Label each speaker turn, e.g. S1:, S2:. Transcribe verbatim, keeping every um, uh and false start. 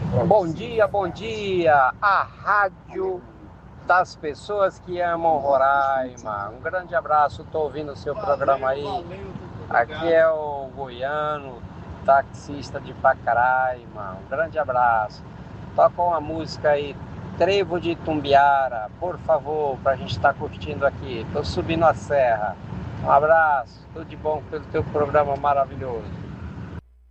S1: Bom dia, bom dia! A rádio das pessoas que amam Roraima. Um grande abraço, estou ouvindo o seu programa aí. Aqui é o Goiano, taxista de Pacaraima. Um grande abraço. Toca uma música aí, Trevo de Tumbiara, por favor, para a gente estar curtindo aqui. Estou subindo a serra. Um abraço, tudo de bom pelo teu programa maravilhoso.